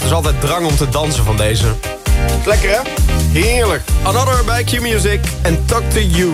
is altijd drang om te dansen van deze. Lekker hè? Heerlijk. Another bij Q-Music en Talk to You.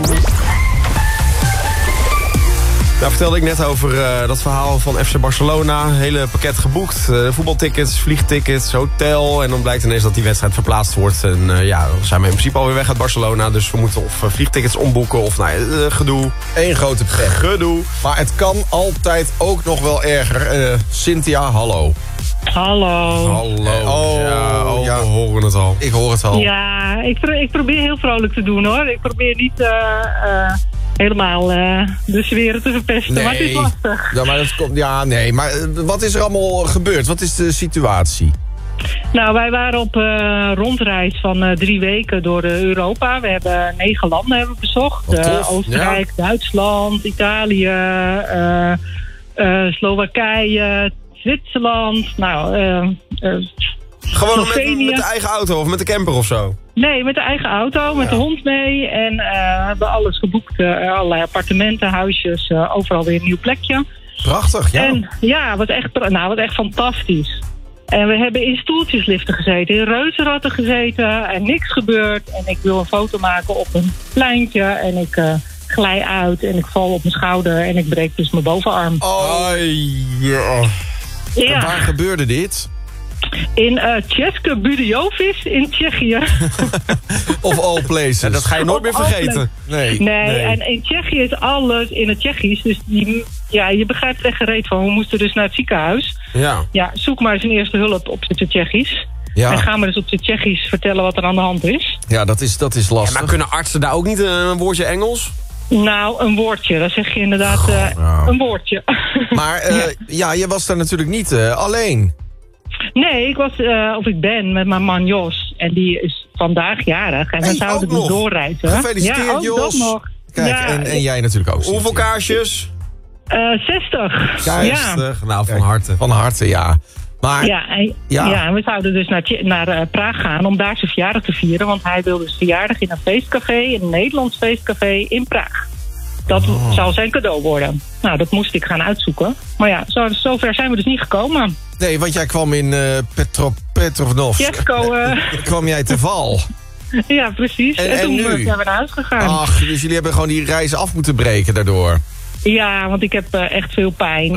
Daar vertelde ik net over dat verhaal van FC Barcelona. Hele pakket geboekt. Voetbaltickets, vliegtickets, hotel. En dan blijkt ineens dat die wedstrijd verplaatst wordt. En dan zijn we in principe alweer weg uit Barcelona. Dus we moeten of vliegtickets omboeken of gedoe. Eén grote pech. Gedoe. Maar het kan altijd ook nog wel erger. Cynthia, hallo. Hallo. Hallo. We horen het al. Ik hoor het al. Ja, ik probeer heel vrolijk te doen hoor. Ik probeer niet helemaal de sfeer te verpesten, maar het is lastig. Ja, maar dat komt. Ja, nee. Maar wat is er allemaal gebeurd? Wat is de situatie? Nou, wij waren op rondreis van 3 weken door Europa. We hebben 9 landen hebben bezocht. Oostenrijk, Duitsland, Italië, Slowakije, Zwitserland. Gewoon met de eigen auto of met de camper of zo? Nee, met de eigen auto, met de hond mee. En we hebben alles geboekt. Allerlei appartementen, huisjes, overal weer een nieuw plekje. Prachtig, ja. En ja, wat echt fantastisch. En we hebben in stoeltjesliften gezeten, in reuzenratten gezeten en niks gebeurd. En ik wil een foto maken op een pleintje en ik glij uit en ik val op mijn schouder en ik breek dus mijn bovenarm. Oh, ja. Ja. En waar gebeurde dit? In České Budějovice in Tsjechië. Of all places. Ja, dat ga je nooit meer vergeten. Nee, en in Tsjechië is alles in het Tsjechisch. Dus je begrijpt er echt geen reet van. We moesten dus naar het ziekenhuis. Ja, zoek maar eens een eerste hulp op het Tsjechisch. Ja. En ga maar eens op het Tsjechisch vertellen wat er aan de hand is. Ja, dat is lastig. Ja, maar kunnen artsen daar ook niet een woordje Engels? Nou, een woordje. Dan zeg je inderdaad een woordje. Maar je was daar natuurlijk niet alleen. Nee, ik ben met mijn man Jos. En die is vandaag jarig. En we zouden dus doorreizen. Gefeliciteerd, Jos. Dat nog. Kijk, en jij natuurlijk ook. Hoeveel kaarsjes? 60. 60. Nou, van harte. Van harte, ja. Maar, en we zouden dus naar Praag gaan om daar zijn verjaardag te vieren. Want hij wilde zijn verjaardag in een feestcafé, een Nederlands feestcafé in Praag. Dat zou zijn cadeau worden. Nou, dat moest ik gaan uitzoeken. Maar ja, zover zijn we dus niet gekomen. Nee, want jij kwam in Petrovnovsk. Kwam jij te val. Ja, precies. En toen zijn we naar huis gegaan. Ach, dus jullie hebben gewoon die reis af moeten breken daardoor. Ja, want ik heb echt veel pijn.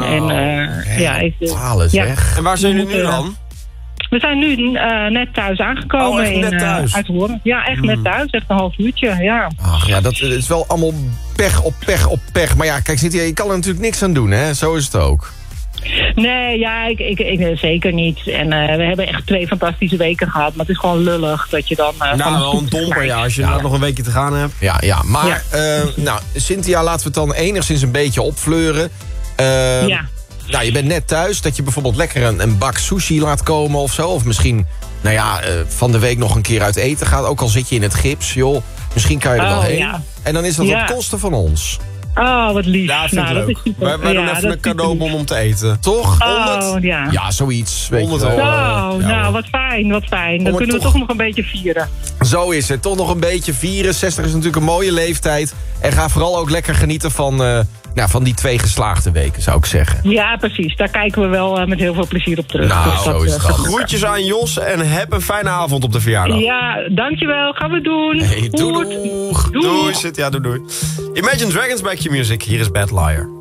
Zeg. En waar zijn jullie nu dan? We zijn nu net thuis aangekomen. Net thuis? Uit Hoorn. Ja, echt net thuis. Echt een half uurtje, ja. Ach ja, dat is wel allemaal pech op pech op pech. Maar ja, kijk, je kan er natuurlijk niks aan doen, hè? Zo is het ook. Nee, ja, ik zeker niet. En we hebben echt 2 fantastische weken gehad. Maar het is gewoon lullig dat je dan... wel een domper, als je nog een weekje te gaan hebt. Ja, maar Cynthia, laten we het dan enigszins een beetje opfleuren. Nou, je bent net thuis, dat je bijvoorbeeld lekker een bak sushi laat komen of zo. Of misschien, van de week nog een keer uit eten gaat. Ook al zit je in het gips, joh. Misschien kan je er wel heen. Ja. En dan is dat op kosten van ons. Oh, wat lief. Ja, vind ik leuk. Dat is super. Wij doen even een cadeaubon om te eten. Toch? 100? Ja. Ja, zoiets. Weet 100 je wel. Nou, wat fijn, wat fijn. Dan kunnen we toch nog een beetje vieren. Zo is het. Toch nog een beetje vieren. 60 is natuurlijk een mooie leeftijd. En ga vooral ook lekker genieten van die 2 geslaagde weken, zou ik zeggen. Ja, precies. Daar kijken we wel met heel veel plezier op terug. Nou, dus zo is het. Groetjes aan Jos en heb een fijne avond op de verjaardag. Ja, dankjewel. Gaan we doen. Hey, doei. Doei, Cynthia, doei. Imagine Dragons bij Q-Music. Hier is Bad Liar.